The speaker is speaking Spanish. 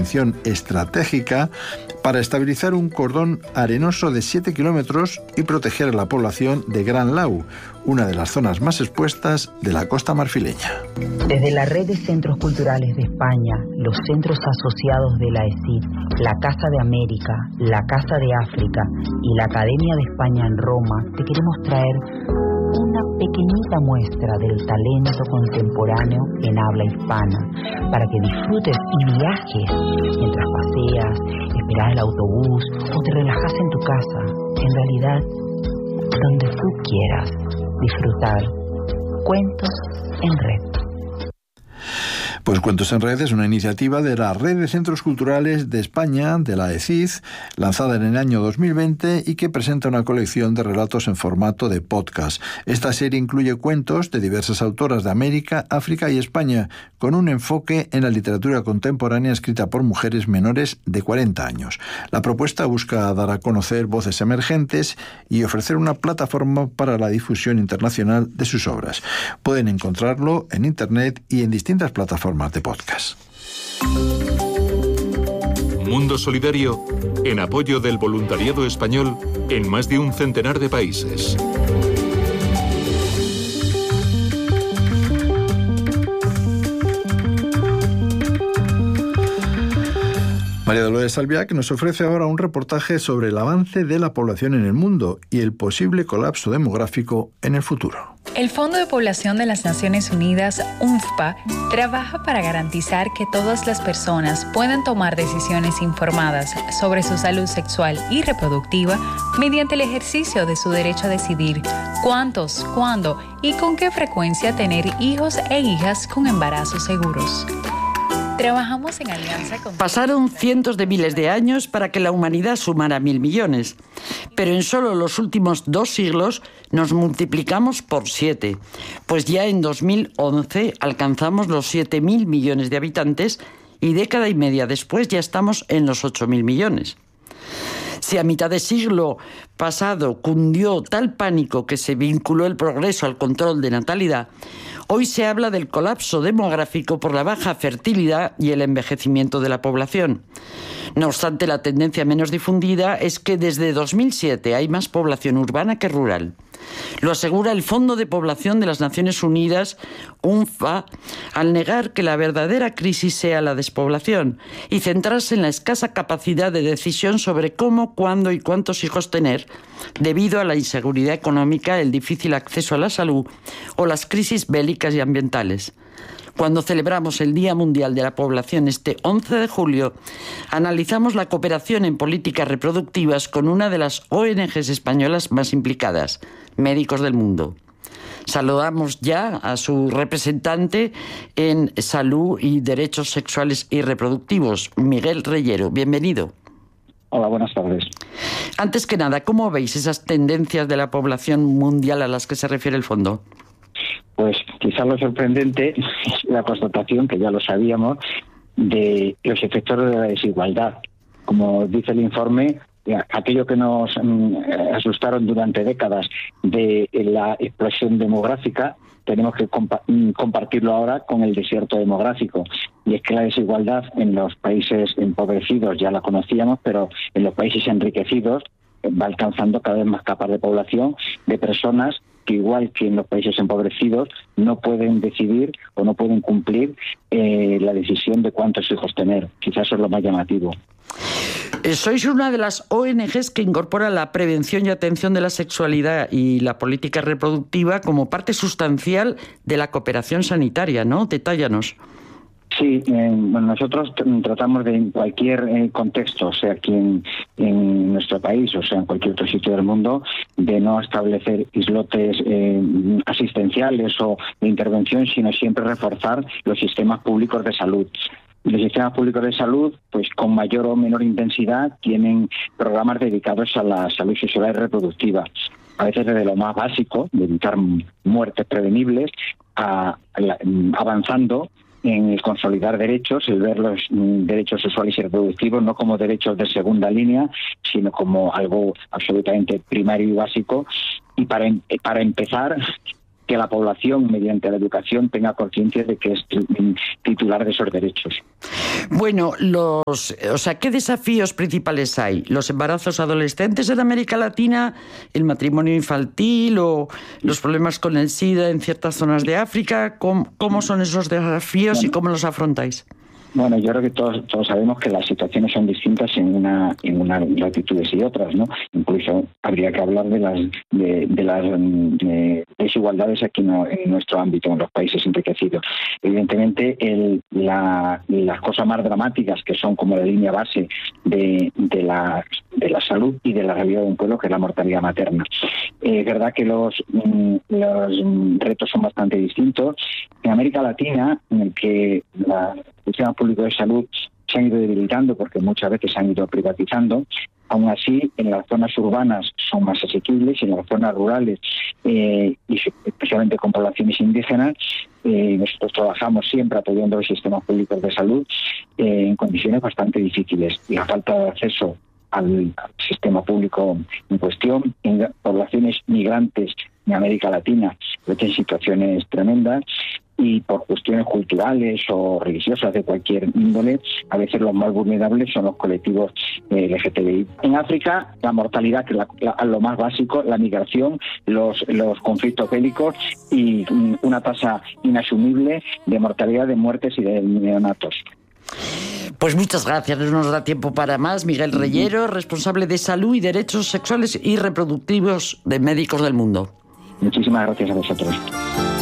intervención estratégica para estabilizar un cordón arenoso de 7 kilómetros y proteger a la población de Gran Lau, una de las zonas más expuestas de la costa marfileña. Desde la Red de Centros Culturales de España, los centros asociados de la ESID, la Casa de América, la Casa de África y la Academia de España en Roma, te queremos traer una pequeñita muestra del talento contemporáneo en habla hispana, para que disfrutes y viajes mientras paseas, esperas el autobús o te relajas en tu casa. En realidad, donde tú quieras disfrutar. Cuentos en Red. Pues Cuentos en Red es una iniciativa de la Red de Centros Culturales de España, de la ECID, lanzada en el año 2020 y que presenta una colección de relatos en formato de podcast. Esta serie incluye cuentos de diversas autoras de América, África y España, con un enfoque en la literatura contemporánea escrita por mujeres menores de 40 años. La propuesta busca dar a conocer voces emergentes y ofrecer una plataforma para la difusión internacional de sus obras. Pueden encontrarlo en Internet y en distintas plataformas de podcast. Mundo Solidario, en apoyo del voluntariado español en más de un centenar de países. María Dolores Albiac nos ofrece ahora un reportaje sobre el avance de la población en el mundo y el posible colapso demográfico en el futuro. El Fondo de Población de las Naciones Unidas, UNFPA, trabaja para garantizar que todas las personas puedan tomar decisiones informadas sobre su salud sexual y reproductiva mediante el ejercicio de su derecho a decidir cuántos, cuándo y con qué frecuencia tener hijos e hijas con embarazos seguros. Trabajamos en alianza con... Pasaron cientos de miles de años para que la humanidad sumara 1.000 millones, pero en solo los últimos 2 siglos nos multiplicamos por 7, pues ya en 2011 alcanzamos los 7.000 millones de habitantes y década y media después ya estamos en los 8.000 millones. Si a mitad de siglo pasado cundió tal pánico que se vinculó el progreso al control de natalidad, hoy se habla del colapso demográfico por la baja fertilidad y el envejecimiento de la población. No obstante, la tendencia menos difundida es que desde 2007 hay más población urbana que rural. Lo asegura el Fondo de Población de las Naciones Unidas, UNFPA, al negar que la verdadera crisis sea la despoblación y centrarse en la escasa capacidad de decisión sobre cómo, cuándo y cuántos hijos tener, debido a la inseguridad económica, el difícil acceso a la salud o las crisis bélicas y ambientales. Cuando celebramos el Día Mundial de la Población este 11 de julio, analizamos la cooperación en políticas reproductivas con una de las ONGs españolas más implicadas, Médicos del Mundo. Saludamos ya a su representante en Salud y Derechos Sexuales y Reproductivos, Miguel Reyero. Bienvenido. Hola, buenas tardes. Antes que nada, ¿cómo veis esas tendencias de la población mundial a las que se refiere el fondo? Pues quizás lo sorprendente es la constatación, que ya lo sabíamos, de los efectos de la desigualdad. Como dice el informe, aquello que nos asustaron durante décadas de la explosión demográfica, tenemos que compartirlo ahora con el desierto demográfico. Y es que la desigualdad en los países empobrecidos ya la conocíamos, pero en los países enriquecidos va alcanzando cada vez más capas de población de personas que, igual que en los países empobrecidos, no pueden decidir o no pueden cumplir la decisión de cuántos hijos tener. Quizás eso es lo más llamativo. Sois una de las ONGs que incorpora la prevención y atención de la sexualidad y la política reproductiva como parte sustancial de la cooperación sanitaria, ¿no? Detállanos. Sí, nosotros tratamos de, en cualquier contexto, sea aquí en nuestro país o sea en cualquier otro sitio del mundo, de no establecer islotes asistenciales o de intervención, sino siempre reforzar los sistemas públicos de salud. Los sistemas públicos de salud, pues con mayor o menor intensidad, tienen programas dedicados a la salud sexual y reproductiva. A veces desde lo más básico, de evitar muertes prevenibles, avanzando en el consolidar derechos, el ver los derechos sexuales y reproductivos no como derechos de segunda línea, sino como algo absolutamente primario y básico. Y para empezar, que la población, mediante la educación, tenga conciencia de que es titular de esos derechos. Bueno, ¿qué desafíos principales hay? ¿Los embarazos adolescentes en América Latina, el matrimonio infantil o los problemas con el SIDA en ciertas zonas de África? ¿Cómo son esos desafíos y cómo los afrontáis? Bueno, yo creo que todos sabemos que las situaciones son distintas en unas latitudes y otras, ¿no? Incluso habría que hablar de las desigualdades aquí en nuestro ámbito, en los países enriquecidos. Evidentemente, las cosas más dramáticas, que son como la línea base de la salud y de la realidad de un pueblo, que es la mortalidad materna. Es verdad que los retos son bastante distintos. En América Latina, en el que los sistemas públicos de salud se han ido debilitando porque muchas veces se han ido privatizando, aún así en las zonas urbanas son más asequibles y en las zonas rurales, y especialmente con poblaciones indígenas, nosotros trabajamos siempre apoyando los sistemas públicos de salud en condiciones bastante difíciles. Y la falta de acceso al sistema público en cuestión, en poblaciones migrantes en América Latina, en situaciones tremendas, y por cuestiones culturales o religiosas de cualquier índole, a veces los más vulnerables son los colectivos LGTBI. En África, la mortalidad, que es lo más básico, la migración, los conflictos bélicos y una tasa inasumible de mortalidad, de muertes y de neonatos. Pues muchas gracias, no nos da tiempo para más. Miguel Reyero, responsable de salud y derechos sexuales y reproductivos de Médicos del Mundo. Muchísimas gracias a vosotros.